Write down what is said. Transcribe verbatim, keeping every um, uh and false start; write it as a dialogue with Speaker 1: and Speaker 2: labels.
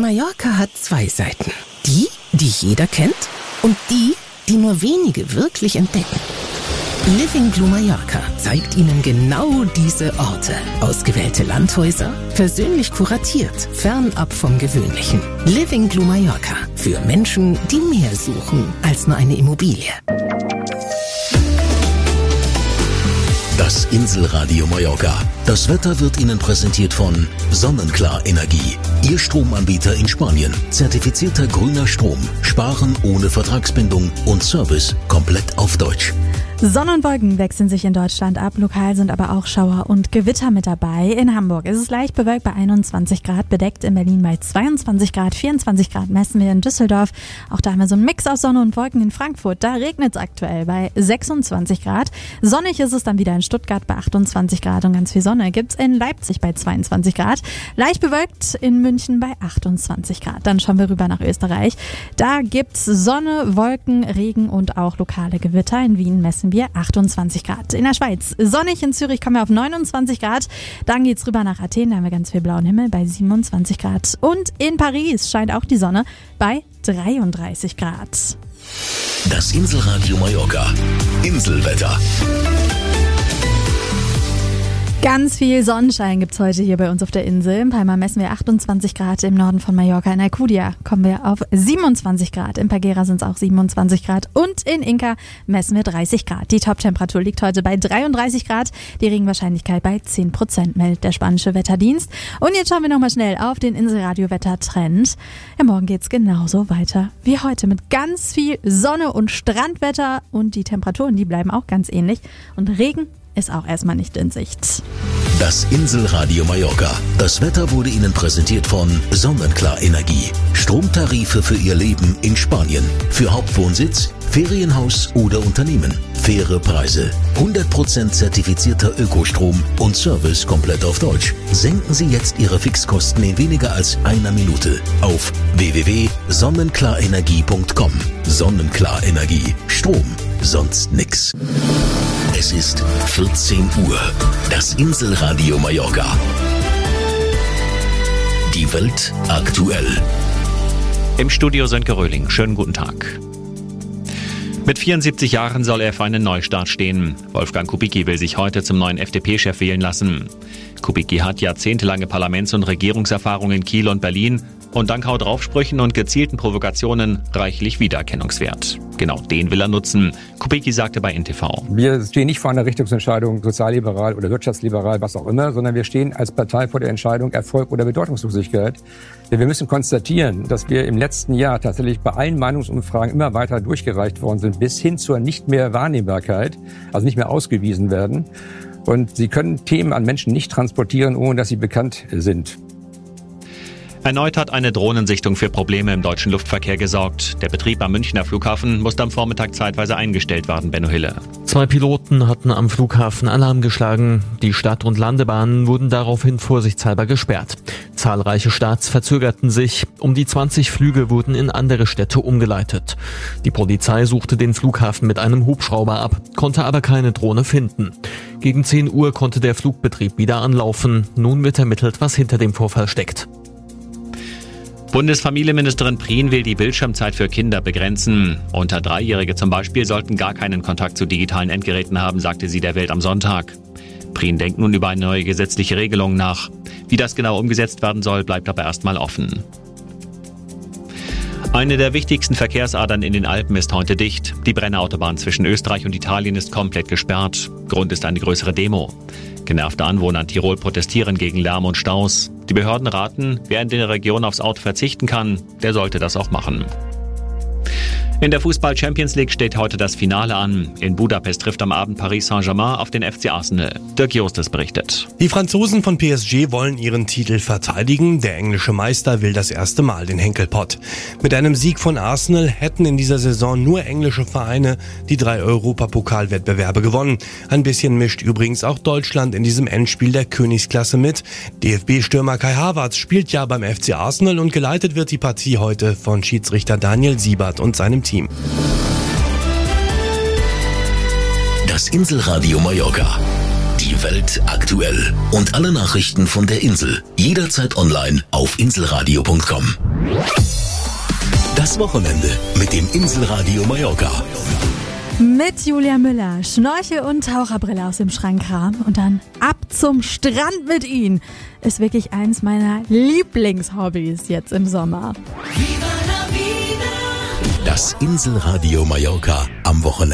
Speaker 1: Mallorca hat zwei Seiten. Die, die jeder kennt und die, die nur wenige wirklich entdecken. Living Blue Mallorca zeigt Ihnen genau diese Orte. Ausgewählte Landhäuser, persönlich kuratiert, fernab vom Gewöhnlichen. Living Blue Mallorca. Für Menschen, die mehr suchen als nur eine Immobilie.
Speaker 2: Das Inselradio Mallorca. Das Wetter wird Ihnen präsentiert von Sonnenklar Energie. Ihr Stromanbieter in Spanien. Zertifizierter grüner Strom. Sparen ohne Vertragsbindung und Service komplett auf Deutsch.
Speaker 3: Sonne und Wolken wechseln sich in Deutschland ab. Lokal sind aber auch Schauer und Gewitter mit dabei. In Hamburg ist es leicht bewölkt bei einundzwanzig Grad, bedeckt in Berlin bei zweiundzwanzig Grad, vierundzwanzig Grad messen wir in Düsseldorf. Auch da haben wir so einen Mix aus Sonne und Wolken in Frankfurt. Da regnet es aktuell bei sechsundzwanzig Grad. Sonnig ist es dann wieder in Stuttgart bei achtundzwanzig Grad und ganz viel Sonne gibt's in Leipzig bei zweiundzwanzig Grad. Leicht bewölkt in München bei achtundzwanzig Grad. Dann schauen wir rüber nach Österreich. Da gibt's Sonne, Wolken, Regen und auch lokale Gewitter. In Wien messen wir achtundzwanzig Grad. In der Schweiz sonnig, in Zürich kommen wir auf neunundzwanzig Grad. Dann geht's rüber nach Athen, da haben wir ganz viel blauen Himmel bei siebenundzwanzig Grad. Und in Paris scheint auch die Sonne bei dreiunddreißig Grad.
Speaker 2: Das Inselradio Mallorca. Inselwetter.
Speaker 3: Ganz viel Sonnenschein gibt's heute hier bei uns auf der Insel. In Palma messen wir achtundzwanzig Grad, im Norden von Mallorca. In Alcudia kommen wir auf siebenundzwanzig Grad. In Pagera sind es auch siebenundzwanzig Grad. Und in Inca messen wir dreißig Grad. Die Toptemperatur liegt heute bei dreiunddreißig Grad. Die Regenwahrscheinlichkeit bei zehn Prozent, meldet der spanische Wetterdienst. Und jetzt schauen wir nochmal schnell auf den Inselradio-Wettertrend. Ja, morgen geht's genauso weiter wie heute mit ganz viel Sonne und Strandwetter. Und die Temperaturen, die bleiben auch ganz ähnlich. Und Regen ist auch erstmal nicht in Sicht.
Speaker 2: Das Inselradio Mallorca. Das Wetter wurde Ihnen präsentiert von Sonnenklar Energie. Stromtarife für Ihr Leben in Spanien. Für Hauptwohnsitz, Ferienhaus oder Unternehmen. Faire Preise. hundert Prozent zertifizierter Ökostrom und Service komplett auf Deutsch. Senken Sie jetzt Ihre Fixkosten in weniger als einer Minute auf w w w punkt sonnenklarenergie punkt com. Sonnenklar Energie. Strom. Sonst nix. Es ist vierzehn Uhr. Das Inselradio Mallorca. Die Welt aktuell.
Speaker 4: Im Studio Sönke Röhling. Schönen guten Tag. Mit vierundsiebzig Jahren soll er für einen Neustart stehen. Wolfgang Kubicki will sich heute zum neuen F D P-Chef wählen lassen. Kubicki hat jahrzehntelange Parlaments- und Regierungserfahrung in Kiel und Berlin und dank Haut-drauf-Sprüchen und gezielten Provokationen reichlich Wiedererkennungswert. Genau den will er nutzen. Kubicki sagte bei N T V.
Speaker 5: Wir stehen nicht vor einer Richtungsentscheidung, sozialliberal oder wirtschaftsliberal, was auch immer, sondern wir stehen als Partei vor der Entscheidung Erfolg oder Bedeutungslosigkeit. Denn wir müssen konstatieren, dass wir im letzten Jahr tatsächlich bei allen Meinungsumfragen immer weiter durchgereicht worden sind, bis hin zur nicht mehr Wahrnehmbarkeit, also nicht mehr ausgewiesen werden. Und sie können Themen an Menschen nicht transportieren, ohne dass sie bekannt sind.
Speaker 4: Erneut hat eine Drohnensichtung für Probleme im deutschen Luftverkehr gesorgt. Der Betrieb am Münchner Flughafen musste am Vormittag zeitweise eingestellt werden, Benno Hille.
Speaker 6: Zwei Piloten hatten am Flughafen Alarm geschlagen. Die Start- und Landebahnen wurden daraufhin vorsichtshalber gesperrt. Zahlreiche Starts verzögerten sich. Um die zwanzig Flüge wurden in andere Städte umgeleitet. Die Polizei suchte den Flughafen mit einem Hubschrauber ab, konnte aber keine Drohne finden. Gegen zehn Uhr konnte der Flugbetrieb wieder anlaufen. Nun wird ermittelt, was hinter dem Vorfall steckt.
Speaker 4: Bundesfamilienministerin Prien will die Bildschirmzeit für Kinder begrenzen. Unter Dreijährige zum Beispiel sollten gar keinen Kontakt zu digitalen Endgeräten haben, sagte sie der Welt am Sonntag. Prien denkt nun über eine neue gesetzliche Regelung nach. Wie das genau umgesetzt werden soll, bleibt aber erstmal offen. Eine der wichtigsten Verkehrsadern in den Alpen ist heute dicht. Die Brennerautobahn zwischen Österreich und Italien ist komplett gesperrt. Grund ist eine größere Demo. Genervte Anwohner in Tirol protestieren gegen Lärm und Staus. Die Behörden raten, wer in der Region aufs Auto verzichten kann, der sollte das auch machen. In der Fußball-Champions League steht heute das Finale an. In Budapest trifft am Abend Paris Saint-Germain auf den F C Arsenal. Dirk Justus berichtet.
Speaker 7: Die Franzosen von P S G wollen ihren Titel verteidigen. Der englische Meister will das erste Mal den Henkelpott. Mit einem Sieg von Arsenal hätten in dieser Saison nur englische Vereine die drei Europapokalwettbewerbe gewonnen. Ein bisschen mischt übrigens auch Deutschland in diesem Endspiel der Königsklasse mit. D F B-Stürmer Kai Havertz spielt ja beim F C Arsenal und geleitet wird die Partie heute von Schiedsrichter Daniel Siebert und seinem Team.
Speaker 2: Das Inselradio Mallorca. Die Welt aktuell. Und alle Nachrichten von der Insel jederzeit online auf inselradio punkt com. Das Wochenende mit dem Inselradio Mallorca.
Speaker 3: Mit Julia Müller, Schnorchel und Taucherbrille aus dem Schrank kramen und dann ab zum Strand mit ihnen. Ist wirklich eins meiner Lieblingshobbys jetzt im Sommer.
Speaker 2: Das Inselradio Mallorca am Wochenende.